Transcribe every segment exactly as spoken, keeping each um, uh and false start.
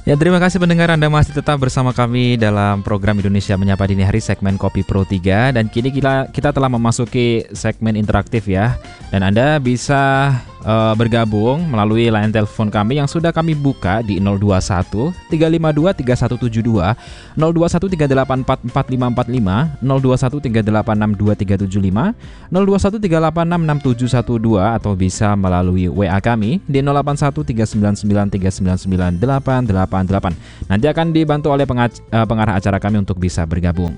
Ya, terima kasih pendengar, Anda masih tetap bersama kami dalam program Indonesia Menyapa Dini Hari segmen Kopi Pro tiga. Dan kini kita, kita telah memasuki segmen interaktif ya. Dan Anda bisa uh, bergabung melalui line telepon kami yang sudah kami buka di nol dua satu tiga lima dua tiga satu tujuh dua, nol dua satu tiga delapan empat empat lima empat lima, nol dua satu tiga delapan enam dua tiga tujuh lima, nol dua satu tiga delapan enam enam tujuh satu dua, atau bisa melalui W A kami di nol delapan satu tiga sembilan sembilan tiga sembilan sembilan delapan delapan delapan. Nanti akan dibantu oleh pengac- pengarah acara kami untuk bisa bergabung.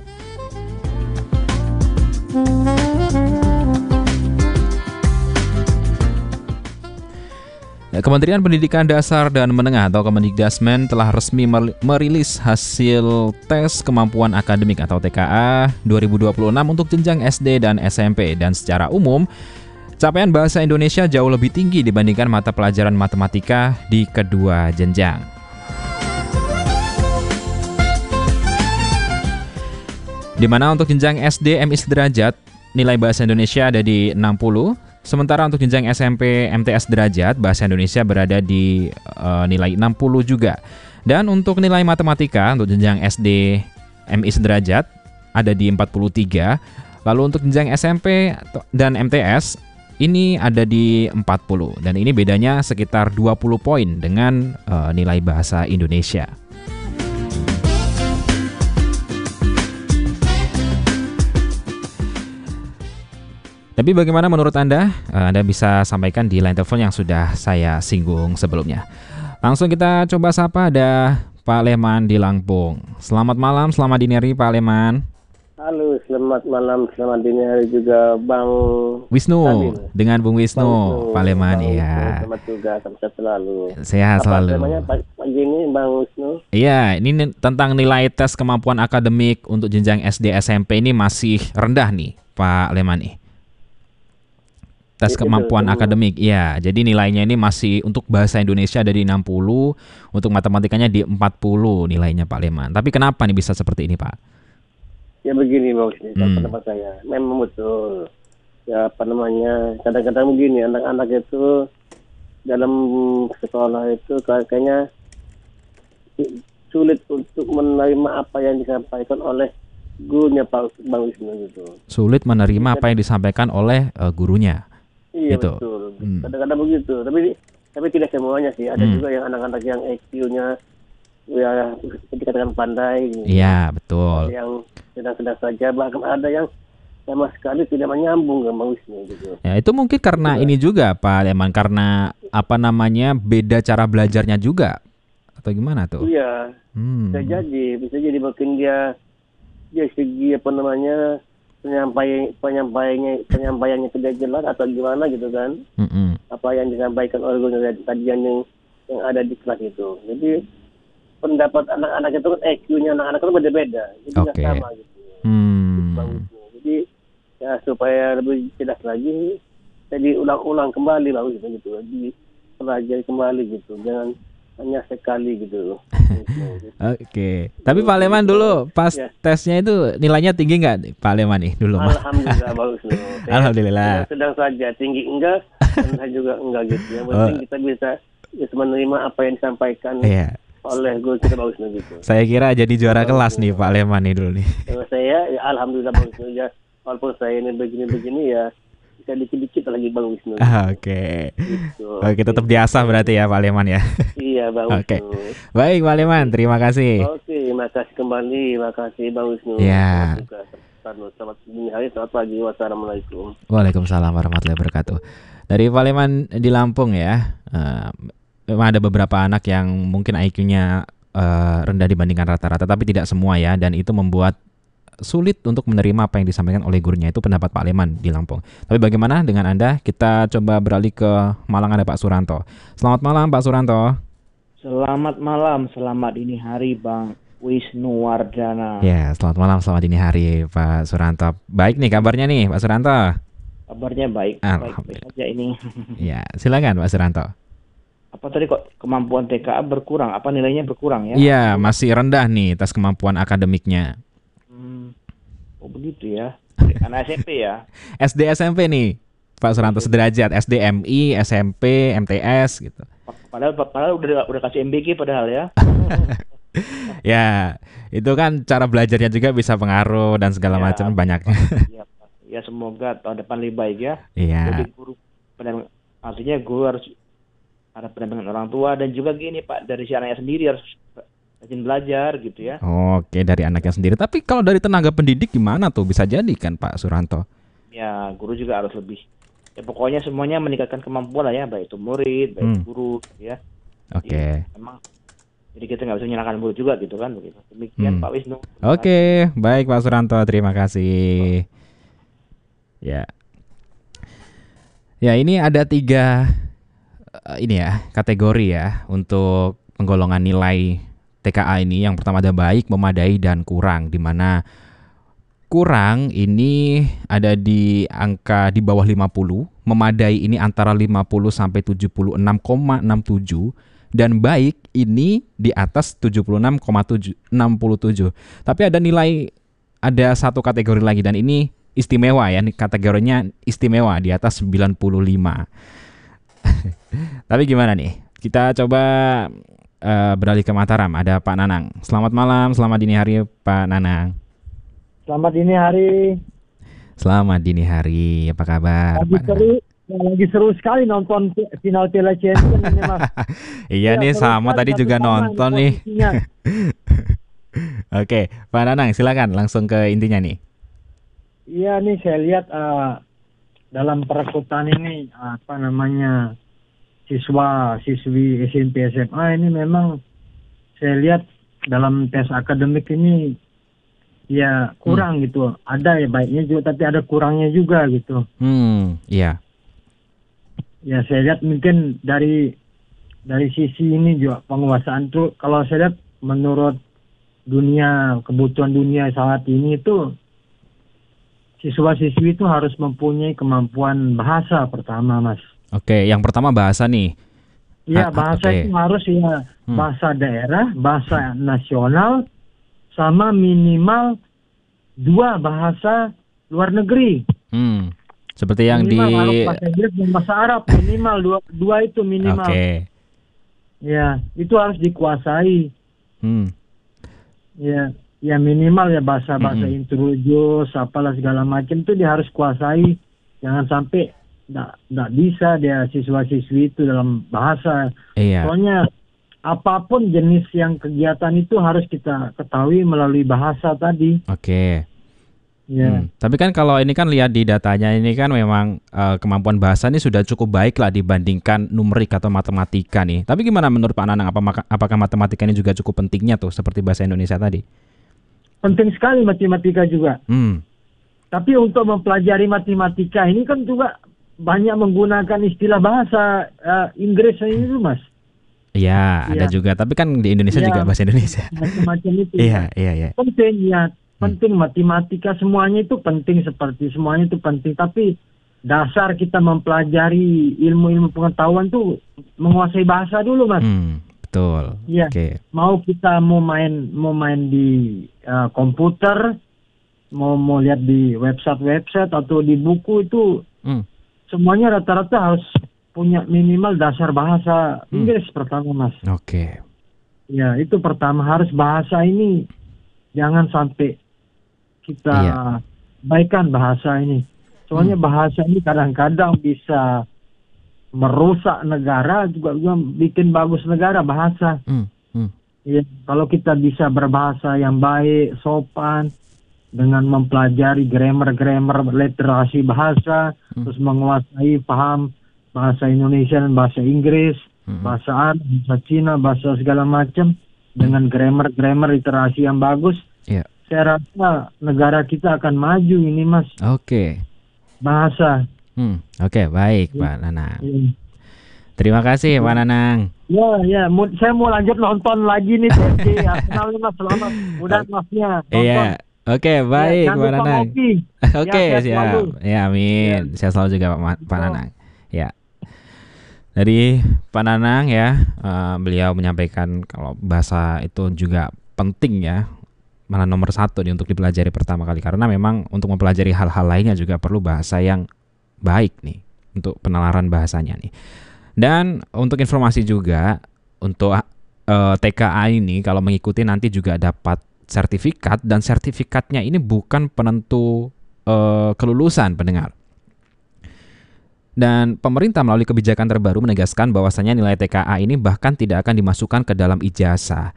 Ya, Kementerian Pendidikan Dasar dan Menengah atau Kemendikdasmen telah resmi merilis hasil tes kemampuan akademik atau T K A dua ribu dua puluh enam untuk jenjang S D dan S M P. Dan secara umum, capaian bahasa Indonesia jauh lebih tinggi dibandingkan mata pelajaran matematika di kedua jenjang. Di mana untuk jenjang S D M I sederajat nilai bahasa Indonesia ada di enam puluh, sementara untuk jenjang S M P M T S derajat bahasa Indonesia berada di uh, nilai enam puluh juga. Dan untuk nilai matematika untuk jenjang S D M I sederajat ada di empat puluh tiga, lalu untuk jenjang S M P dan M T S ini ada di empat puluh, dan ini bedanya sekitar dua puluh poin dengan uh, nilai bahasa Indonesia. Tapi bagaimana menurut Anda? Anda bisa sampaikan di line telepon yang sudah saya singgung sebelumnya. Langsung kita coba sapa, ada Pak Leman di Lampung. Selamat malam, selamat dini hari Pak Leman. Halo, selamat malam, selamat dini hari juga Bang Wisnu, Adil. Dengan Bung Wisnu, Wisnu Pak Leman, iya. Selamat juga, sehat selalu. Sehat selalu. Apa namanya pagi ini Bang Wisnu? Iya, ini tentang nilai tes kemampuan akademik untuk jenjang S D S M P ini masih rendah nih Pak Leman nih. Tes kemampuan itu, akademik, iya. Jadi nilainya ini masih untuk bahasa Indonesia ada di enam puluh, untuk matematikanya di empat puluh nilainya Pak Leman. Tapi kenapa nih bisa seperti ini Pak? Ya begini Bang Wisnu, hmm. pendapat saya. Memang betul. Ya apa namanya, kadang-kadang begini, anak-anak itu dalam sekolah itu kayaknya sulit untuk menerima apa yang disampaikan oleh gurunya Pak Bang Wisnu gitu. Sulit menerima apa yang disampaikan oleh uh, gurunya. Iya gitu. Betul. Hmm. Kadang-kadang begitu. Tapi tapi tidak semuanya sih. Ada hmm. juga yang anak-anak yang I Q-nya ya dikatakan pandai. Iya betul. Ada yang sedang-sedang saja. Bahkan ada yang sama sekali tidak menyambung ke Bang Wisnu gitu. Ya itu mungkin karena juga. Ini juga Pak Leman, karena apa namanya beda cara belajarnya juga atau gimana tuh? Iya. Hmm. Bisa jadi, bisa jadi mungkin dia dia segi apa namanya penyampaian penyampaiannya penyampaiannya tidak jelas atau gimana gitu kan. Mm-hmm. Apa yang disampaikan oleh guru dari kajian yang yang ada di kelas itu. Jadi pendapat anak-anak itu kan I Q-nya anak-anak itu beda-beda. Jadi nggak okay. sama gitu. Hmm. Jadi ya supaya lebih jelas lagi, jadi ulang-ulang kembali lah gitu, gitu. Dipelajari kembali gitu. Jangan hanya sekali gitu. Oke. Okay. Tapi Pak Leman dulu pas ya. tesnya itu nilainya tinggi nggak Pak Leman nih dulu? Alhamdulillah bagus. Alhamdulillah. Sedang saja, tinggi enggak, dan juga enggak gitu. Yang penting oh. kita bisa, bisa menerima apa yang disampaikan yeah. oleh guru kita bagus gitu. Saya kira jadi juara bagus kelas nih Pak Leman nih dulu nih. Saya ya, alhamdulillah bagus ya. Walaupun saya ini begini-begini ya. Dikit-dikit lagi Bang Wisnu. Ah, Oke. Okay. Gitu. Oke, tetap diasah berarti ya Pak Leman ya. Iya Bang Wisnu. Oke. Okay. Baik Pak Leman, terima kasih. Oke, terima kasih kembali, terima kasih Bang Wisnu. Ya. Selamat dini hari, selamat pagi, wassalamualaikum. Waalaikumsalam warahmatullahi wabarakatuh. Dari Pak Leman di Lampung ya. Uh, memang ada beberapa anak yang mungkin I Q-nya uh, rendah dibandingkan rata-rata, tapi tidak semua ya, dan itu membuat sulit untuk menerima apa yang disampaikan oleh gurunya. Itu pendapat Pak Leman di Lampung. Tapi bagaimana dengan Anda? Kita coba beralih ke Malang, ada Pak Suranto. Selamat malam Pak Suranto. Selamat malam, selamat dini hari Bang Wisnu Wardana. Ya, selamat malam, selamat dini hari Pak Suranto. Baik nih kabarnya nih Pak Suranto. Kabarnya baik, baik saja ini. Ya, silakan Pak Suranto. Apa tadi kok kemampuan T K A berkurang? Apa nilainya berkurang ya? Iya, masih rendah nih tes kemampuan akademiknya. Hmm. Oh begitu ya. Anak S M P ya. S D S M P nih Pak Suranto sederajat, S D M I, S M P, M T S gitu. Padahal padahal udah udah kasih M B K padahal ya. Ya, itu kan cara belajarnya juga bisa pengaruh dan segala Ya, macam banyak. ya, ya semoga tahun depan lebih baik ya. Iya. Jadi guru pendamping, artinya guru harus ada pendampingan orang tua dan juga gini Pak, dari si anaknya sendiri harus rajin belajar gitu ya. Oke, dari anaknya sendiri. Tapi kalau dari tenaga pendidik gimana tuh? Bisa jadi kan Pak Suranto? Ya, guru juga harus lebih. Ya pokoknya semuanya meningkatkan kemampuan lah ya, baik itu murid, baik Hmm. guru ya. Oke. Jadi, memang jadi kita nggak bisa menyalahkan guru juga gitu kan begitu. Demikian Hmm. Pak Wisnu. Oke, baik Pak Suranto, terima kasih. Ya. Ya, ini ada tiga eh, ini ya, kategori ya untuk penggolongan nilai T K A ini. Yang pertama ada baik, memadai, dan kurang, di mana kurang ini ada di angka di bawah lima puluh, memadai ini antara lima puluh sampai tujuh puluh enam koma enam tujuh, dan baik ini di atas tujuh puluh enam koma enam tujuh. Tapi ada nilai, ada satu kategori lagi dan ini istimewa ya, ini kategorinya istimewa di atas sembilan puluh lima. Tapi gimana nih? Kita coba uh, beralih ke Mataram. Ada Pak Nanang. Selamat malam, selamat dini hari Pak Nanang. Selamat dini hari. Selamat dini hari. Apa kabar? Lagi Pak seru, ya, lagi seru sekali nonton final Piala Champions ini Mas. Iya Ya, nih, seru sama sekali, tadi satu juga sama nonton ini nih. posisinya. Oke, Pak Nanang silakan langsung ke intinya nih. Iya nih saya lihat uh, dalam perekrutan ini apa namanya siswa siswi S M P S M A ini memang saya lihat dalam tes akademik ini ya kurang hmm. gitu. Ada ya baiknya juga tapi ada kurangnya juga gitu. Hmm, iya. Ya saya lihat mungkin dari dari sisi ini juga penguasaan tuh kalau saya lihat menurut dunia kebutuhan dunia saat ini itu siswa-siswi itu harus mempunyai kemampuan bahasa pertama, Mas. Oke, yang pertama bahasa nih. Iya, Ha- bahasa oke. itu harus ya Hmm. bahasa daerah, bahasa nasional, sama minimal dua bahasa luar negeri. Hmm. Seperti yang minimal di harus bahasa Inggris dan bahasa Arab minimal dua dua itu minimal. Oke. Ya, itu harus dikuasai. Hmm. Ya, ya minimal ya bahasa-bahasa Mm-mm. introjus, apalah segala macam itu dia harus kuasai. Jangan sampai nggak nggak bisa dia siswa-siswi itu dalam bahasa. Iya. Soalnya apapun jenis yang kegiatan itu harus kita ketahui melalui bahasa tadi. Oke. Ya, Hmm. Tapi kan kalau ini kan lihat di datanya ini kan memang eh, kemampuan bahasa ini sudah cukup baik lah dibandingkan numerik atau matematika nih. Tapi gimana menurut Pak Nanang? Apa, maka- apakah matematika ini juga cukup pentingnya tuh seperti bahasa Indonesia tadi? penting sekali matematika juga. Hmm. Tapi untuk mempelajari matematika ini kan juga banyak menggunakan istilah bahasa eh, Inggris ini tuh, Mas. Iya, ada Iya. juga. Tapi kan di Indonesia Iya. juga bahasa Indonesia. Macam-macam itu. Iya, iya, iya. Penting ya, penting matematika semuanya itu penting seperti semuanya itu penting. Tapi dasar kita mempelajari ilmu-ilmu pengetahuan tuh menguasai bahasa dulu, Mas. Hmm, betul. Iya. Oke. Mau kita mau main mau main di uh, komputer, mau mau lihat di website-website atau di buku itu Hmm. semuanya rata-rata harus punya minimal dasar bahasa Hmm. Inggris pertama, Mas. Oke. Ya, itu pertama harus bahasa ini jangan sampai kita Iya. baikkan bahasa ini. Soalnya Hmm. bahasa ini kadang-kadang bisa merusak negara juga, juga bikin bagus negara bahasa. Hmm. Hmm. Ya, kalau kita bisa berbahasa yang baik, sopan, dengan mempelajari grammar-grammar literasi bahasa, Hmm. terus menguasai paham bahasa Indonesia dan bahasa Inggris, Hmm. bahasa Arab, bahasa Cina, bahasa segala macam, dengan grammar-grammar literasi yang bagus, Iya. saya rasa negara kita akan maju ini, Mas. Oke. Bahasa. Hmm. Oke, baik Iya. Pak Nanang. Ya, Terima kasih Pak Nanang. ya, ya. Mu- saya mau lanjut nonton lagi nih P S G Arsenal nih, Mas. Selamat. Mudah Masnya nonton. Iya. Oke, baik Ya, jangan Pak lupa Nanang. ngopi. Oke, Ya, sehat siap. selalu. Ya, amin. Saya selalu juga Pak, Ma- Pak Ya. Nanang. Ya. Dari Pak Nanang ya, eh, beliau menyampaikan kalau bahasa itu juga penting ya, malah nomor satu nih untuk dipelajari pertama kali. Karena memang untuk mempelajari hal-hal lainnya juga perlu bahasa yang baik nih, untuk penalaran bahasanya nih. Dan untuk informasi juga untuk uh, T K A ini kalau mengikuti nanti juga dapat sertifikat, dan sertifikatnya ini bukan penentu uh, kelulusan pendengar. Dan pemerintah melalui kebijakan terbaru menegaskan bahwasannya nilai T K A ini bahkan tidak akan dimasukkan ke dalam ijazah.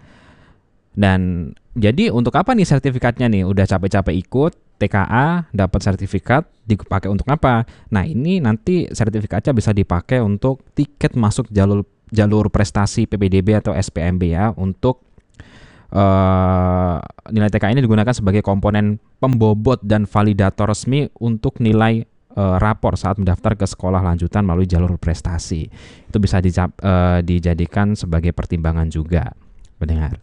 Dan jadi untuk apa nih sertifikatnya nih? Udah capek-capek ikut T K A, dapat sertifikat, dipakai untuk apa? Nah, ini nanti sertifikatnya bisa dipakai untuk tiket masuk jalur jalur prestasi P P D B atau S P M B ya. Untuk uh, nilai T K A ini digunakan sebagai komponen pembobot dan validator resmi untuk nilai uh, rapor saat mendaftar ke sekolah lanjutan melalui jalur prestasi. Itu bisa dijab, uh, dijadikan sebagai pertimbangan juga, pendengar.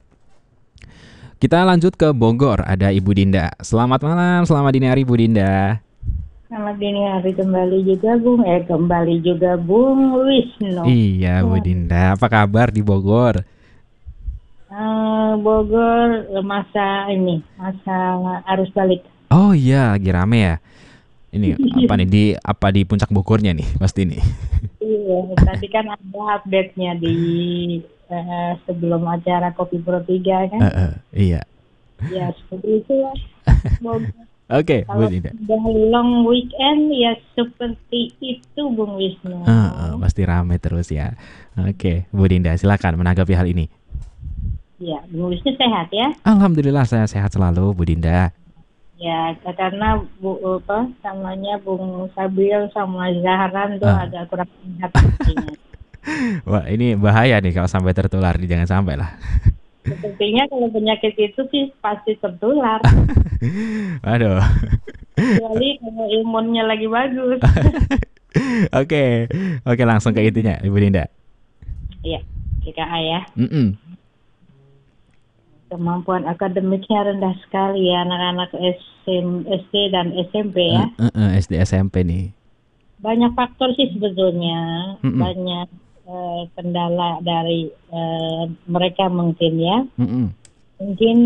Kita lanjut ke Bogor, ada Ibu Dinda. Selamat malam, selamat dini hari Ibu Dinda. Selamat dini hari kembali juga Bung, eh kembali juga Bung Wisnu. Iya Bu Dinda, apa kabar di Bogor? Uh, Bogor masa ini, masa arus balik. Oh iya, lagi rame ya. Ini apa nih, di apa di puncak Bogornya nih pasti nih. Iya, tadi kan ada update-nya di Uh, sebelum acara Kopi Pro tiga kan? Uh, uh, iya. Ya seperti itu ya. Oke, okay, Bu Dinda. Kalau long weekend ya seperti itu Bung Wisnu. Uh, uh, pasti ramai terus ya. Oke, okay, Bu Dinda silakan menanggapi hal ini. Ya, Bung Wisnu sehat ya? Alhamdulillah saya sehat selalu Bu Dinda. Ya, karena Bu apa namanya Bung Sabil sama Zahran tuh uh. agak kurang sehat sepertinya. Wah, ini bahaya nih kalau sampai tertular, nih jangan sampai lah. Sepertinya kalau penyakit itu sih pasti tertular. Aduh. Kecuali kalau imunnya lagi bagus. Oke, oke langsung ke intinya, Ibu Dinda. Iya, T K A ya. Mm-mm. Kemampuan akademiknya rendah sekali ya anak-anak S D dan S M P ya. Uh, uh, uh, S D S M P nih. Banyak faktor sih sebetulnya, Mm-mm. banyak uh, kendala dari uh, mereka mungkin ya. Mm-mm. Mungkin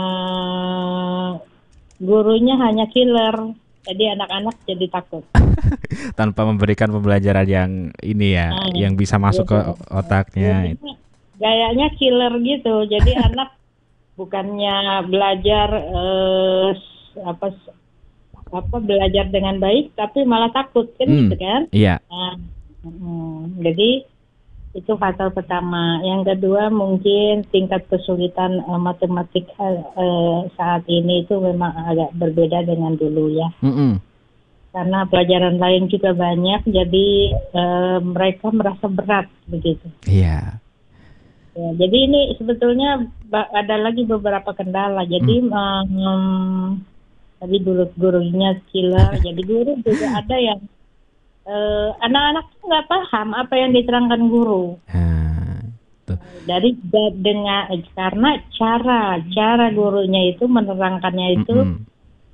uh, gurunya hanya killer, jadi anak-anak jadi takut. Tanpa memberikan pembelajaran yang ini ya, nah, yang bisa masuk ya, ke otaknya. Gayanya, gayanya killer gitu, jadi anak bukannya belajar uh, apa apa belajar dengan baik, tapi malah takut kan, hmm, gitu kan? Iya. Nah, hmm, jadi itu faktor pertama. Yang kedua mungkin tingkat kesulitan uh, matematik uh, saat ini itu memang agak berbeda dengan dulu ya. Mm-hmm. Karena pelajaran lain juga banyak, jadi uh, mereka merasa berat begitu. Iya. Ya, jadi ini sebetulnya ada lagi beberapa kendala. Jadi mm. um, tadi guru-gurunya killer, jadi guru juga ada yang uh, anak-anak nggak paham apa yang diterangkan guru. Hmm, Dari da, dengan karena cara cara gurunya itu menerangkannya itu mm-hmm.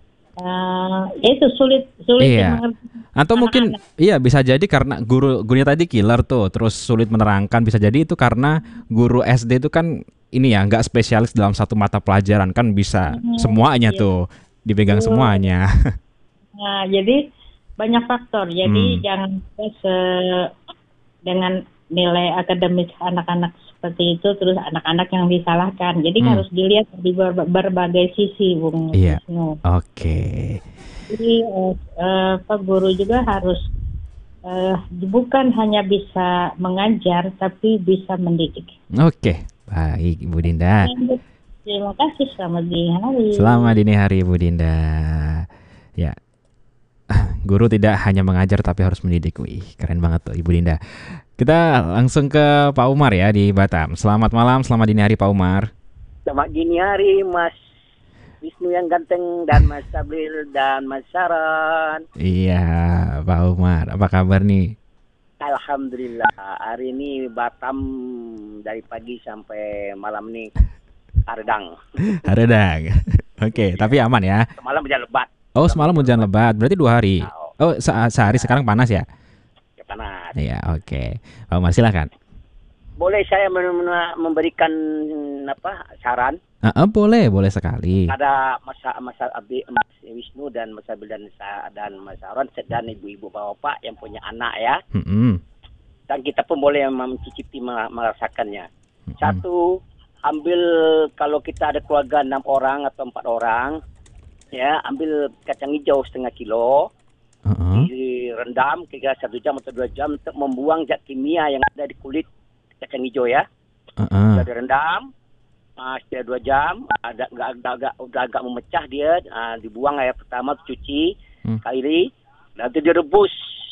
uh, itu sulit sulit iya. mengerti. Atau mungkin anak-anak. Iya bisa jadi karena guru gurunya tadi killer tuh, terus sulit menerangkan. Bisa jadi itu karena guru S D itu kan ini ya nggak spesialis dalam satu mata pelajaran, kan bisa hmm, semuanya iya. tuh. Dipegang oh. semuanya. Nah, jadi banyak faktor. Jadi hmm. jangan se dengan nilai akademis anak-anak seperti itu terus anak-anak yang disalahkan. Jadi hmm. harus dilihat di ber- berbagai sisi, Bung. Iya. Oke. Okay. Jadi uh, uh, Pak Guru juga harus uh, bukan hanya bisa mengajar tapi bisa mendidik. Oke. Okay. Baik, Ibu Dinda. Terima kasih, selamat dini hari. Selamat dini hari Ibu Dinda. Ya, guru tidak hanya mengajar tapi harus mendidik. Wih, keren banget tuh Ibu Dinda. Kita langsung ke Pak Umar ya di Batam. Selamat malam, selamat dini hari Pak Umar. Selamat dini hari Mas Wisnu yang ganteng dan Mas Sabril dan Mas Saran. Iya, Pak Umar. Apa kabar nih? Alhamdulillah, hari ini Batam dari pagi sampai malam nih. Haredang. Haredang. Oke, okay, tapi aman ya. Semalam hujan lebat. Oh, semalam hujan lebat. Berarti dua hari. Oh, se- sehari sekarang panas ya? Ya panas. Iya, oke. Okay. Pak Umar silakan. Boleh saya memberikan apa saran? Uh, uh, boleh, boleh sekali. Ada masa masa Abi, Mas Wisnu dan Mas Abil dan dan Mas Saron dan ibu-ibu bapak yang punya anak ya. Mm-hmm. dan kita pun boleh mencicipi merasakannya. Mm-hmm. Satu, ambil kalau kita ada keluarga enam orang atau empat orang, ya ambil kacang hijau setengah kilo, uh-huh. direndam kira satu jam atau dua jam untuk membuang zat kimia yang ada di kulit kacang hijau ya. Uh-huh. Sudah direndam. Uh, setelah dua jam, ada agak agak udah agak memecah dia, uh, dibuang air pertama, cuci, hmm. kairi, nanti direbus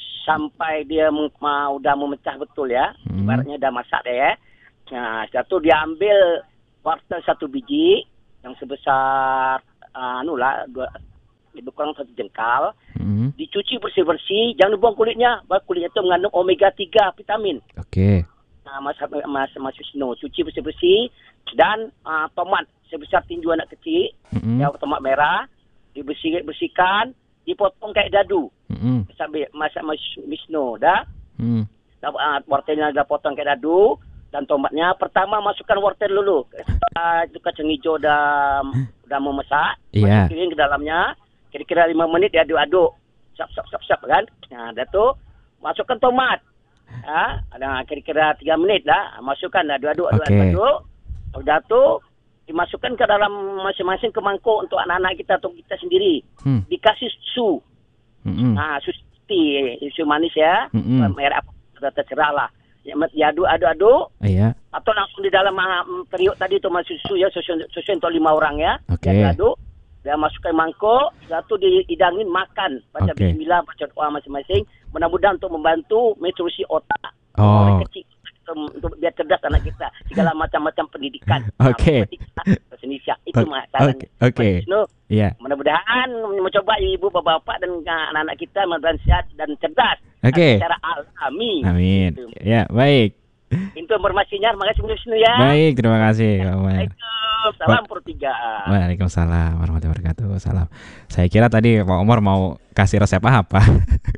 sampai dia mem- uh, udah memecah betul ya, hmm. ibaratnya udah masak deh ya. Nah, setelah itu diambil wortel satu biji yang sebesar, uh, anu lah, dua, lebih kurang satu jengkal, hmm. dicuci bersih-bersih, jangan dibuang kulitnya, kulitnya itu mengandung omega tiga vitamin. Oke. Okay. Nah, Mas Mas Mas Wisnu, cuci bersih-bersih. Dan uh, tomat sebesar tinju anak kecil, mm-hmm. ya tomat merah, dibersih bersihkan, dipotong kayak dadu, mm-hmm. sambil masak Mas Wisnu, dah, mm. uh, wortelnya dah potong kayak dadu, dan tomatnya pertama masukkan wortel dulu, uh, itu kacang hijau dah dah memasak, yeah. masukin ke dalamnya, kira-kira lima menit diaduk-aduk, sap sap sap sap kan, nah dah tu masukkan tomat, ah, ada kira-kira tiga menit dah, masukkan aduk-aduk, okay. aduk-aduk. Udah tu dimasukkan ke dalam masing-masing ke mangkuk untuk anak-anak kita atau kita sendiri. Hmm. Dikasih susu. Hmm. Nah, susu tea, susu manis ya. Hmm. Merek apa terserah lah. Ya, aduk-aduk. Iya. Atau langsung di dalam uh, periuk tadi tu masuk susu ya, susu, susu untuk lima orang ya. Oke. Okay. Aduk. Dia masukkan mangkuk, satu dihidangin makan. Baca okay. bismillah, baca doa masing-masing. Mudah-mudahan untuk membantu meterusi otak. Oh. Orang kecil. Untuk biar cerdas anak kita, segala macam-macam pendidikan. Oke. Okay. Bahasa Indonesia itu masalahnya. Oke. Okay. Iya. Mudah-mudahan mencoba ibu bapak dan anak-anak kita mudah-mudahan sehat dan cerdas. Oke. Okay. Secara alami. Amin. Gitu. Ya, baik. Itu informasinya. Terima kasih Wisnu ya. Baik, terima kasih. Assalamualaikum. Salam Pro tiga. Waalaikumsalam warahmatullahi wabarakatuh. Salam. Saya kira tadi Pak Omar mau kasih resep apa?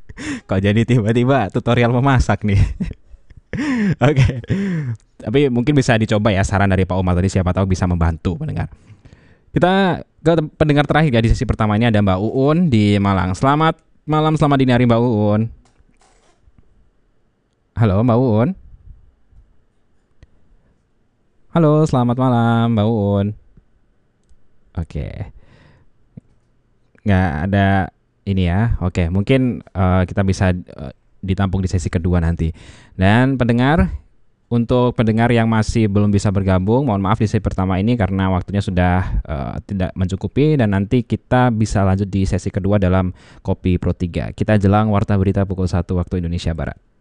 Kok jadi tiba-tiba tutorial memasak nih? Oke, okay. Tapi mungkin bisa dicoba ya saran dari Pak Omar tadi, siapa tahu bisa membantu pendengar. Kita ke pendengar terakhir ya di sesi pertama ini ada Mbak Uun di Malang. Selamat malam, selamat dini hari Mbak Uun. Halo Mbak Uun. Halo, selamat malam Mbak Uun. Oke, okay. Nggak ada ini ya. Oke, okay. Mungkin uh, kita bisa uh, ditampung di sesi kedua nanti. Dan pendengar, untuk pendengar yang masih belum bisa bergabung, mohon maaf di sesi pertama ini karena waktunya sudah uh, tidak mencukupi, dan nanti kita bisa lanjut di sesi kedua dalam Kopi Pro tiga. Kita jelang Warta Berita pukul satu waktu Indonesia Barat.